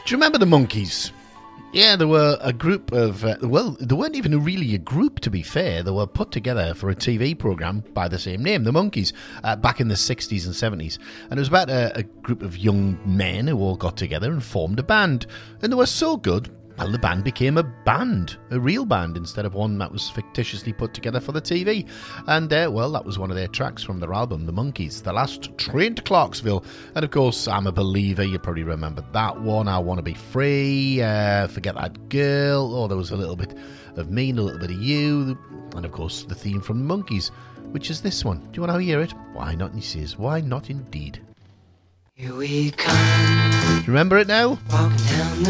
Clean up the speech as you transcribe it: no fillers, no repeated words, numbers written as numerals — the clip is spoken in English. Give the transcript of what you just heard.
Do you remember the Monkees? Yeah, there were a group of... well, they weren't even really a group, to be fair. They were put together for a TV programme by the same name, the Monkees, back in the 60s and 70s. And it was about a group of young men who all got together and formed a band. And they were so good, well, the band became a band, a real band, instead of one that was fictitiously put together for the TV. And, well, that was one of their tracks from their album, The Monkees, The Last Train to Clarksville. And, of course, I'm a Believer. You probably remember that one. I Want to Be Free, Forget That Girl. Oh, there was a little bit of me and a little bit of you. And, of course, the theme from The Monkees, which is this one. Do you want to hear it? Why not? And he says, why not indeed? Here we come. Do you remember it now? Walking down the